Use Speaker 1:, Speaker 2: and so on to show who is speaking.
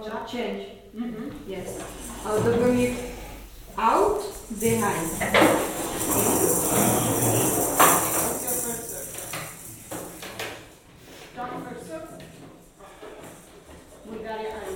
Speaker 1: Change. Yes. To bring it out behind.
Speaker 2: What's your first serve? Down first serve.
Speaker 1: Bulgaria.